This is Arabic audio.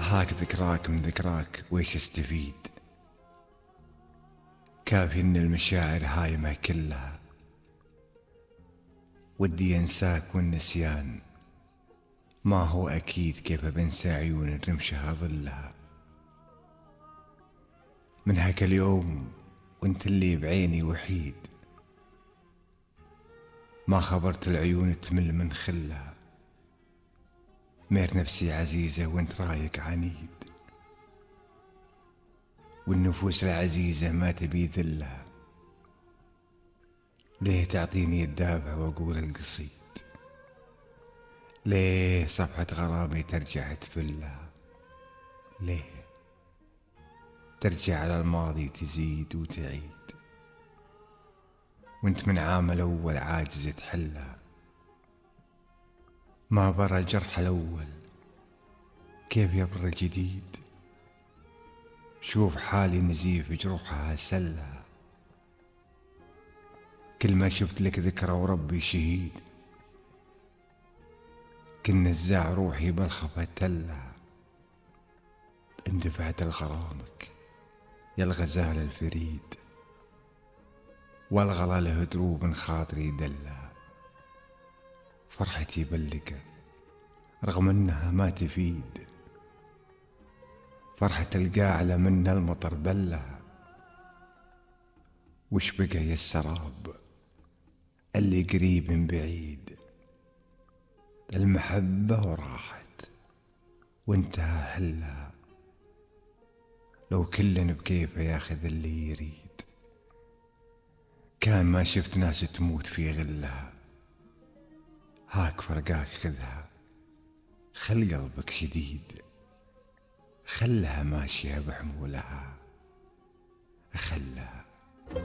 هاك ذكراك من ذكراك ويش استفيد؟ كافي ان المشاعر هايمة كلها، ودي انساك والنسيان ما هو اكيد. كيف بنسى عيون رمشها ظلها؟ من هاك اليوم وانت اللي بعيني وحيد، ما خبرت العيون تمل من خلها. مير نفسي عزيزة وانت رايك عنيد، والنفوس العزيزة ما تبي ذلها. ليه تعطيني الدافع واقول القصيد؟ ليه صفحة غرامي ترجع تفلها؟ ليه ترجع على الماضي تزيد وتعيد، وانت من عام الأول عاجز تحلها؟ ما برا الجرح الأول كيف يبرى جديد؟ شوف حالي نزيف جروحها سلها. كل ما شفت لك ذكرى وربي شهيد، كل نزاع روحي بالخفة تلها. اندفعت لغرامك يا الغزال الفريد، والغلا له دروب من خاطري دلها. فرحتي بلقة رغم انها ما تفيد، فرحة القاعلة من المطر بلها. وش بقى يا السراب اللي قريب من بعيد؟ المحبة وراحت وانتهى حلها. لو كلن بكيفه ياخذ اللي يريد، كان ما شفت ناس تموت في غلها. هاك فرقاك خذها، خل قلبك شديد، خلها ماشية بحمولها.